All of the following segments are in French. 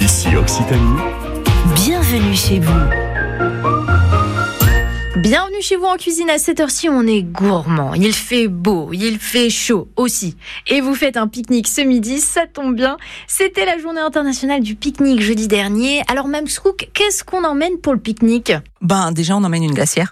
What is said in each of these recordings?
Ici Occitanie. Bienvenue chez vous. Bienvenue chez vous en cuisine. À cette heure-ci, on est gourmand. Il fait beau, il fait chaud aussi. Et vous faites un pique-nique ce midi, ça tombe bien. C'était la journée internationale du pique-nique jeudi dernier. Alors, Mme Srouk, qu'est-ce qu'on emmène pour le pique-nique ? Déjà, on emmène une glacière.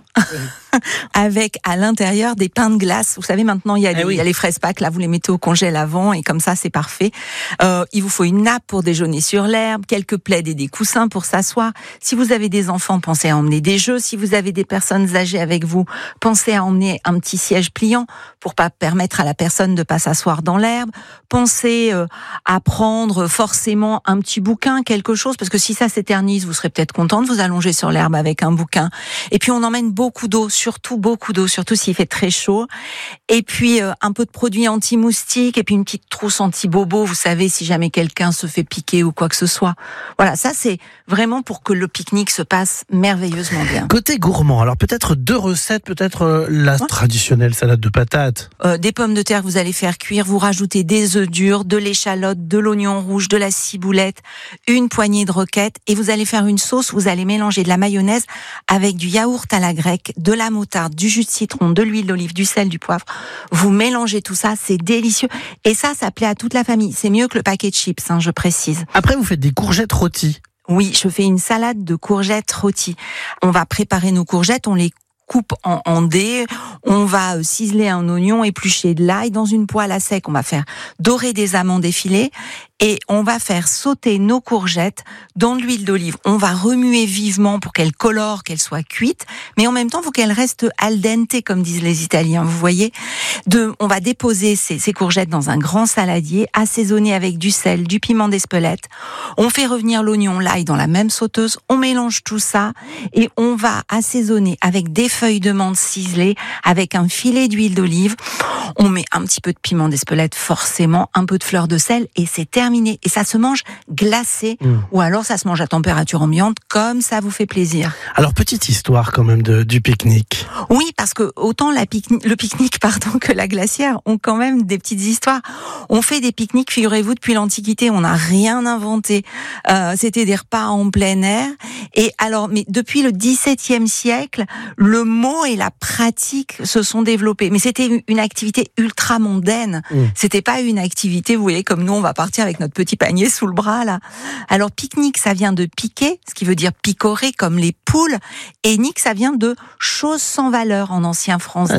Avec à l'intérieur des pains de glace. Vous savez, maintenant, il y a les fraises Pâques, là, vous les mettez au congèle avant et comme ça, c'est parfait. Il vous faut une nappe pour déjeuner sur l'herbe, quelques plaids et des coussins pour s'asseoir. Si vous avez des enfants, pensez à emmener des jeux. Si vous avez des personnes âgées avec vous, pensez à emmener un petit siège pliant pour pas permettre à la personne de pas s'asseoir dans l'herbe. Pensez à prendre forcément un petit bouquin, quelque chose, parce que si ça s'éternise, vous serez peut-être content de vous allonger sur l'herbe avec un bouquin. Et puis, on emmène beaucoup d'eau, surtout beaucoup d'eau, surtout s'il fait très chaud. Et puis, un peu de produits anti-moustiques et puis une petite trousse anti-bobo, vous savez, si jamais quelqu'un se fait piquer ou quoi que ce soit. Voilà, ça, c'est vraiment pour que le pique-nique se passe merveilleusement bien. Côté gourmand, alors peut-être deux recettes, peut-être la traditionnelle salade de patates. Des pommes de terre que vous allez faire cuire, vous rajoutez des œufs durs, de l'échalote, de l'oignon rouge, de la ciboulette, une poignée de roquettes et vous allez faire une sauce, vous allez mélanger de la mayonnaise avec du yaourt à la grecque, de la moutarde, du jus de citron, de l'huile d'olive, du sel, du poivre. Vous mélangez tout ça, c'est délicieux. Et ça plaît à toute la famille. C'est mieux que le paquet de chips, je précise. Après, vous faites des courgettes rôties. Oui, je fais une salade de courgettes rôties. On va préparer nos courgettes, on les coupe en dés, on va ciseler un oignon, éplucher de l'ail dans une poêle à sec, on va faire dorer des amandes effilées et on va faire sauter nos courgettes dans de l'huile d'olive. On va remuer vivement pour qu'elles colorent, qu'elles soient cuites, mais en même temps, il faut qu'elles restent al dente, comme disent les Italiens, vous voyez. On va déposer ces courgettes dans un grand saladier, assaisonner avec du sel, du piment d'Espelette. On fait revenir l'oignon, l'ail dans la même sauteuse, on mélange tout ça et on va assaisonner avec des feuilles de menthe ciselées, avec un filet d'huile d'olive. On met un petit peu de piment d'Espelette, forcément, un peu de fleur de sel et c'est terminé. Et ça se mange glacé ou alors ça se mange à température ambiante, comme ça vous fait plaisir. Alors, petite histoire quand même du pique-nique. Oui, parce que autant le pique-nique que la glacière ont quand même des petites histoires. On fait des pique-niques, figurez-vous, depuis l'Antiquité, on n'a rien inventé. C'était des repas en plein air. Et alors, mais depuis le XVIIe siècle, le mot et la pratique se sont développés. Mais c'était une activité ultra mondaine. C'était pas une activité, vous voyez, comme nous, on va partir avec notre petit panier sous le bras, là. Alors, pique-nique, ça vient de piquer, ce qui veut dire picorer, comme les poules. Et nique, ça vient de chose sans valeur en ancien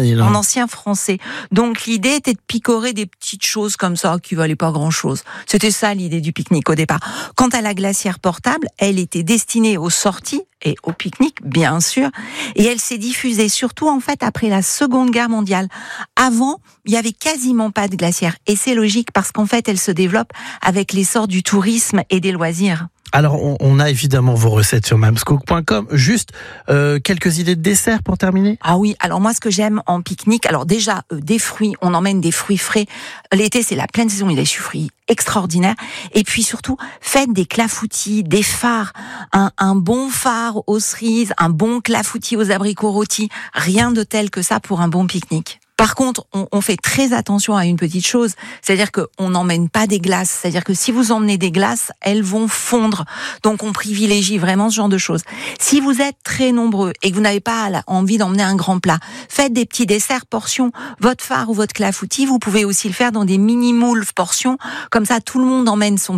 français. Donc, l'idée était de picorer des petites choses comme ça, qui valaient pas grand-chose. C'était ça, l'idée du pique-nique au départ. Quant à la glacière portable, elle était destinée aux sorties et au pique-nique, bien sûr. Et elle s'est diffusée surtout, en fait, après la Seconde Guerre mondiale. Avant, il y avait quasiment pas de glacière. Et c'est logique parce qu'en fait, elle se développe avec l'essor du tourisme et des loisirs. Alors, on a évidemment vos recettes sur mamscook.com. Juste quelques idées de dessert pour terminer. Ah oui, alors moi, ce que j'aime en pique-nique, alors déjà, des fruits, on emmène des fruits frais. L'été, c'est la pleine saison, il y a des fruits extraordinaires. Et puis surtout, faites des clafoutis, des fards, un bon fard aux cerises, un bon clafoutis aux abricots rôtis. Rien de tel que ça pour un bon pique-nique. Par contre, on fait très attention à une petite chose, c'est-à-dire qu'on n'emmène pas des glaces. C'est-à-dire que si vous emmenez des glaces, elles vont fondre. Donc, on privilégie vraiment ce genre de choses. Si vous êtes très nombreux et que vous n'avez pas envie d'emmener un grand plat, faites des petits desserts portions. Votre fard ou votre clafoutis, vous pouvez aussi le faire dans des mini-moules portions. Comme ça, tout le monde emmène son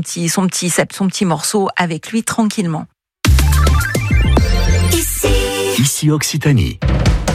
petit morceau avec lui tranquillement. Ici Occitanie.